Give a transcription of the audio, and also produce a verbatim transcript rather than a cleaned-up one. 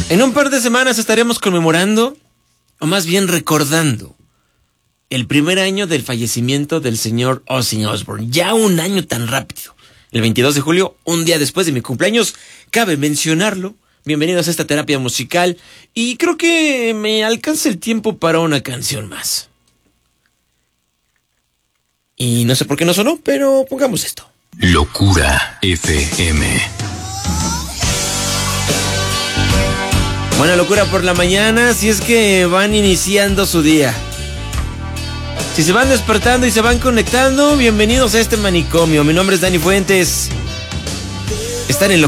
En un par de semanas estaremos conmemorando, o más bien recordando, el primer año del fallecimiento del señor Ozzy Osbourne. Ya un año tan rápido. El veintidós de julio, un día después de mi cumpleaños, cabe mencionarlo. Bienvenidos a esta terapia musical. Y creo que me alcanza el tiempo para una canción más. Y no sé por qué no sonó, pero pongamos esto. Locura F M. Buena locura por la mañana, si es que van iniciando su día. Si se van despertando y se van conectando, bienvenidos a este manicomio. Mi nombre es Dani Fuentes. Están en